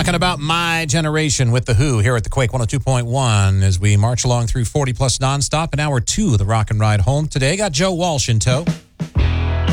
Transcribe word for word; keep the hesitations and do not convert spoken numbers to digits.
Talking about My Generation with The Who here at the Quake one oh two point one as we march along through forty plus nonstop in hour two of the Rock and Ride Home. Today, got Joe Walsh in tow.